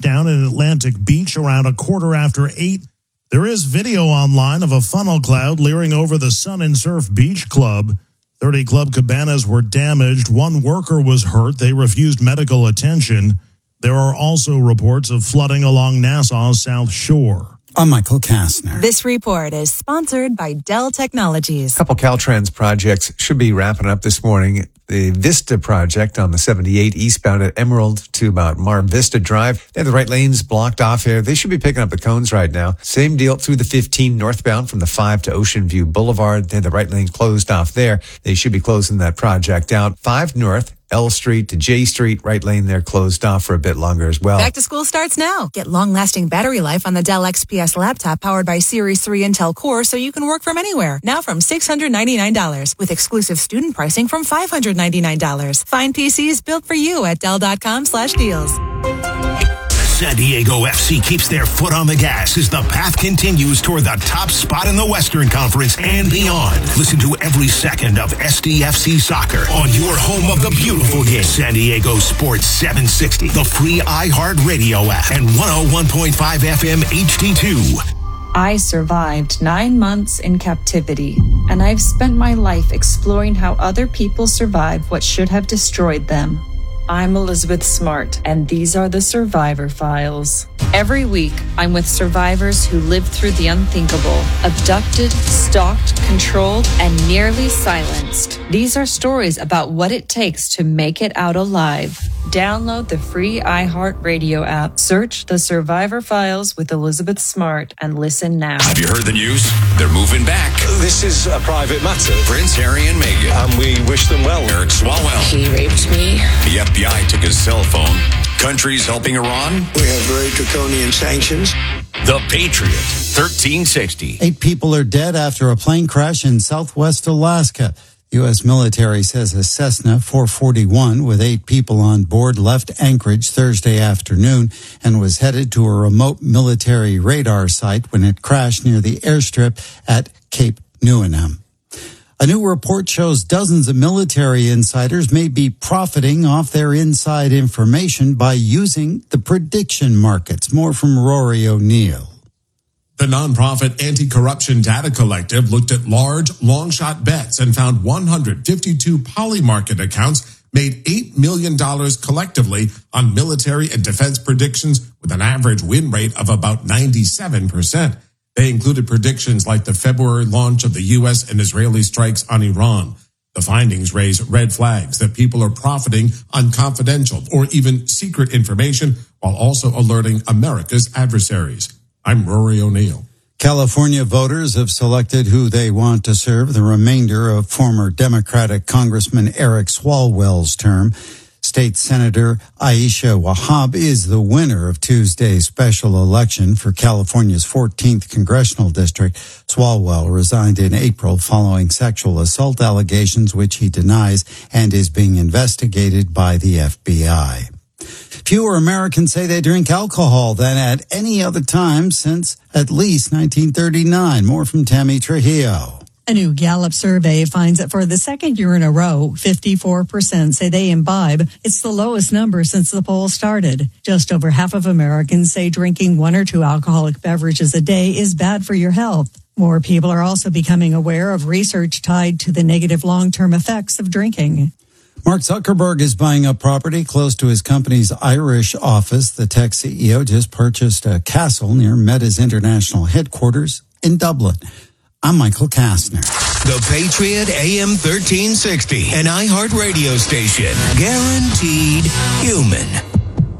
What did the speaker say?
down in Atlantic Beach around 8:15. There is video online of a funnel cloud leering over the Sun and Surf Beach Club. 30 club cabanas were damaged. One worker was hurt. They refused medical attention. There are also reports of flooding along Nassau's South Shore. I'm Michael Kastner. This report is sponsored by Dell Technologies. A couple Caltrans projects should be wrapping up this morning. The Vista project on the 78 eastbound at Emerald to about Mar Vista Drive. They have the right lanes blocked off here. They should be picking up the cones right now. Same deal through the 15 northbound from the 5 to Ocean View Boulevard. They have the right lane closed off there. They should be closing that project out. 5 north, L Street to J Street, right lane there closed off for a bit longer as well. Back to school starts now. Get long-lasting battery life on the Dell XPS laptop powered by Series 3 Intel Core so you can work from anywhere. Now from $699 with exclusive student pricing from $599. Find PCs built for you at Dell.com/deals. San Diego FC keeps their foot on the gas as the path continues toward the top spot in the Western Conference and beyond. Listen to every second of SDFC Soccer on your home of the beautiful game. San Diego Sports 760, the free iHeart Radio app, and 101.5 FM HD2. I survived 9 months in captivity, and I've spent my life exploring how other people survived what should have destroyed them. I'm Elizabeth Smart, and these are the Survivor Files. Every week, I'm with survivors who lived through the unthinkable, abducted, stalked, controlled, and nearly silenced. These are stories about what it takes to make it out alive. Download the free iHeartRadio app. Search The Survivor Files with Elizabeth Smart and listen now. Have you heard the news? They're moving back. This is a private matter. Prince Harry and Meghan. And we wish them well. Eric Swalwell. He raped me. The FBI took his cell phone. Countries helping Iran. We have very draconian sanctions. The Patriot, 1360. 8 people are dead after a plane crash in southwest Alaska. U.S. military says a Cessna 441 with 8 people on board left Anchorage Thursday afternoon and was headed to a remote military radar site when it crashed near the airstrip at Cape Newenham. A new report shows dozens of military insiders may be profiting off their inside information by using the prediction markets. More from Rory O'Neill. The nonprofit Anti-Corruption Data Collective looked at large, long-shot bets and found 152 Polymarket accounts made $8 million collectively on military and defense predictions with an average win rate of about 97%. They included predictions like the February launch of the U.S. and Israeli strikes on Iran. The findings raise red flags that people are profiting on confidential or even secret information while also alerting America's adversaries. I'm Rory O'Neill. California voters have selected who they want to serve the remainder of former Democratic Congressman Eric Swalwell's term. State Senator Aisha Wahab is the winner of Tuesday's special election for California's 14th congressional district. Swalwell resigned in April following sexual assault allegations, which he denies and is being investigated by the FBI. Fewer Americans say they drink alcohol than at any other time since at least 1939. More from Tammy Trujillo. A new Gallup survey finds that for the second year in a row, 54% say they imbibe. It's the lowest number since the poll started. Just over half of Americans say drinking 1 or 2 alcoholic beverages a day is bad for your health. More people are also becoming aware of research tied to the negative long-term effects of drinking. Mark Zuckerberg is buying up property close to his company's Irish office. The tech CEO just purchased a castle near Meta's international headquarters in Dublin. I'm Michael Kastner. The Patriot AM 1360, an iHeart radio station. Guaranteed human.